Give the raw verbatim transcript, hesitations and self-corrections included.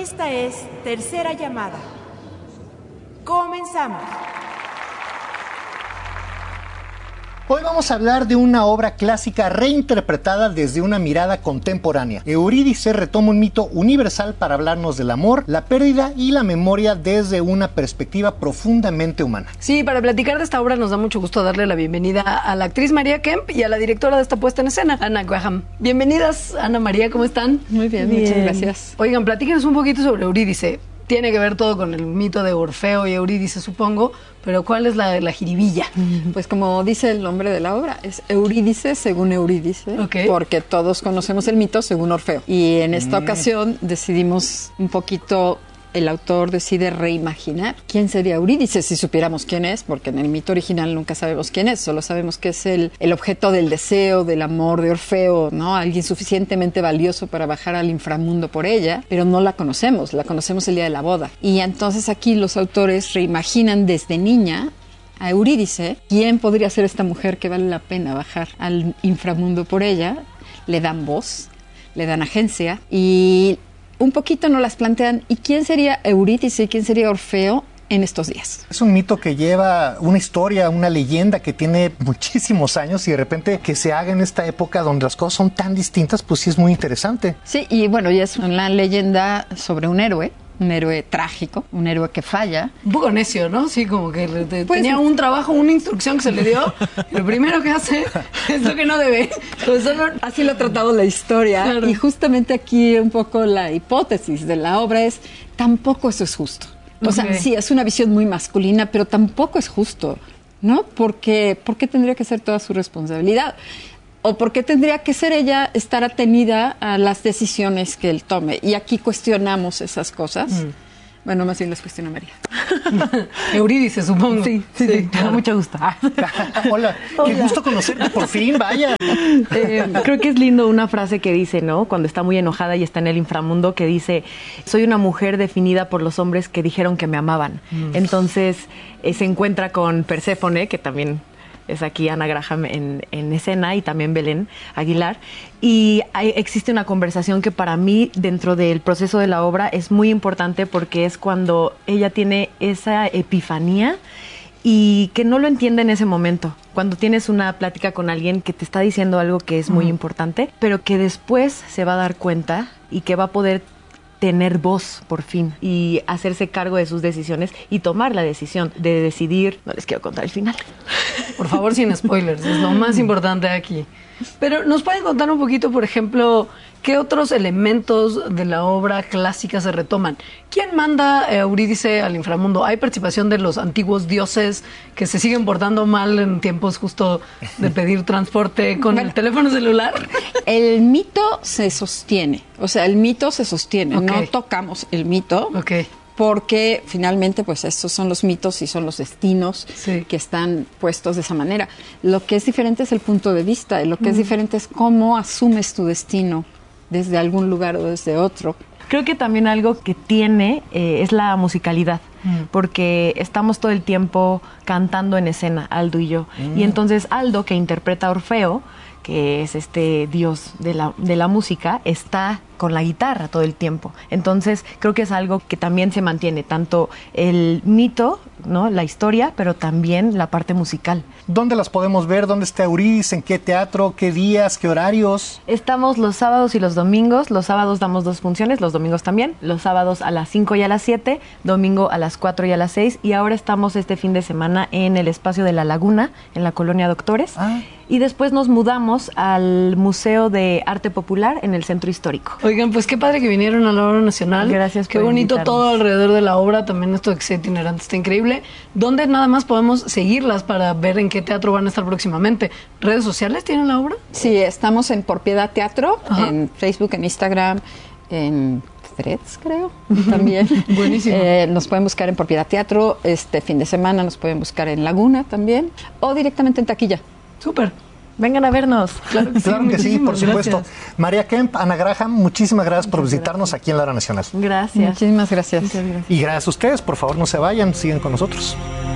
Esta es Tercera Llamada. Comenzamos. Hoy vamos a hablar de una obra clásica reinterpretada desde una mirada contemporánea. Eurídice retoma un mito universal para hablarnos del amor, la pérdida y la memoria desde una perspectiva profundamente humana. Sí, para platicar de esta obra nos da mucho gusto darle la bienvenida a la actriz María Kemp y a la directora de esta puesta en escena, Ana Graham. Bienvenidas, Ana María, ¿cómo están? Muy bien, bien, muchas gracias. Oigan, platíquenos un poquito sobre Eurídice. Tiene que ver todo con el mito de Orfeo y Eurídice, supongo, pero ¿cuál es la, la jiribilla? Pues como dice el nombre de la obra, es Eurídice según Eurídice, okay, porque todos conocemos el mito según Orfeo. Y en esta mm. ocasión decidimos un poquito... El autor decide reimaginar quién sería Eurídice, si supiéramos quién es, porque en el mito original nunca sabemos quién es, solo sabemos que es el, el objeto del deseo, del amor de Orfeo, ¿no? Alguien suficientemente valioso para bajar al inframundo por ella, pero no la conocemos, la conocemos el día de la boda. Y entonces aquí los autores reimaginan desde niña a Eurídice, quién podría ser esta mujer que vale la pena bajar al inframundo por ella, le dan voz, le dan agencia y... un poquito nos las plantean, ¿y quién sería Eurídice y quién sería Orfeo en estos días? Es un mito que lleva una historia, una leyenda que tiene muchísimos años y de repente que se haga en esta época donde las cosas son tan distintas, pues sí es muy interesante. Sí, y bueno, y es una leyenda sobre un héroe, un héroe trágico, un héroe que falla. Un poco necio, ¿no? Sí, como que le, pues, tenía un trabajo, una instrucción que se le dio, y lo primero que hace es lo que no debe. Pues así lo ha tratado la historia, claro. Y justamente aquí un poco la hipótesis de la obra es, tampoco eso es justo. O okay. sea, sí, es una visión muy masculina, pero tampoco es justo, ¿no? Porque, ¿por qué tendría que ser toda su responsabilidad? ¿O por qué tendría que ser ella estar atenida a las decisiones que él tome? Y aquí cuestionamos esas cosas. Mm. Bueno, más bien las cuestiona María. Eurídice, supongo. Sí, sí, sí, claro. Mucho gusto. Hola, Hola, qué gusto conocerte, por fin, vaya. Eh, creo que es lindo una frase que dice, ¿no? Cuando está muy enojada y está en el inframundo, que dice, soy una mujer definida por los hombres que dijeron que me amaban. Mm. Entonces, eh, se encuentra con Perséfone, que también... es aquí Ana Graham en, en escena, y también Belén Aguilar. Y hay, existe una conversación que para mí, dentro del proceso de la obra, es muy importante porque es cuando ella tiene esa epifanía y que no lo entiende en ese momento. Cuando tienes una plática con alguien que te está diciendo algo que es muy mm. importante, pero que después se va a dar cuenta y que va a poder tener voz por fin y hacerse cargo de sus decisiones y tomar la decisión de decidir. No les quiero contar el final. Por favor, sin spoilers, es lo más importante aquí. Pero ¿nos pueden contar un poquito, por ejemplo, qué otros elementos de la obra clásica se retoman? ¿Quién manda a Eurídice al inframundo? ¿Hay participación de los antiguos dioses que se siguen portando mal en tiempos justo de pedir transporte con bueno, el teléfono celular? El mito se sostiene, o sea, el mito se sostiene, okay. No tocamos el mito. Okay. Porque finalmente pues estos son los mitos y son los destinos sí. que están puestos de esa manera. Lo que es diferente es el punto de vista, y lo que mm. es diferente es cómo asumes tu destino desde algún lugar o desde otro. Creo que también algo que tiene eh, es la musicalidad, mm. porque estamos todo el tiempo cantando en escena, Aldo y yo. Mm. Y entonces Aldo, que interpreta a Orfeo, que es este dios de la, de la música, está con la guitarra todo el tiempo. Entonces, creo que es algo que también se mantiene, tanto el mito, ¿no? La historia, pero también la parte musical. ¿Dónde las podemos ver? ¿Dónde está Eurídice? ¿En qué teatro? ¿Qué días? ¿Qué horarios? Estamos los sábados y los domingos. Los sábados damos dos funciones, los domingos también. Los sábados a las cinco y a las siete, domingo a las cuatro y a las seis. Y ahora estamos este fin de semana en el espacio de La Laguna, en la Colonia Doctores. Ah. Y después nos mudamos al Museo de Arte Popular en el Centro Histórico. Oigan, pues qué padre que vinieron a la Obra Nacional. Gracias por Qué bonito invitarnos. Todo alrededor de la obra, también esto de que sea itinerante está increíble. ¿Dónde nada más podemos seguirlas para ver en qué teatro van a estar próximamente? ¿Redes sociales tienen la obra? Sí, estamos en Por Piedad Teatro, Ajá. en Facebook, en Instagram, en Threads, creo, también. Buenísimo. Eh, nos pueden buscar en Por Piedad Teatro, este fin de semana nos pueden buscar en Laguna también, o directamente en taquilla. Súper. Vengan a vernos. Claro que sí, claro que sí, por supuesto. Gracias. María Kemp, Ana Graham, muchísimas gracias por visitarnos aquí en la Hora Nacional. Gracias. Muchísimas gracias. Muchas gracias. Y gracias a ustedes, por favor no se vayan, sigan con nosotros.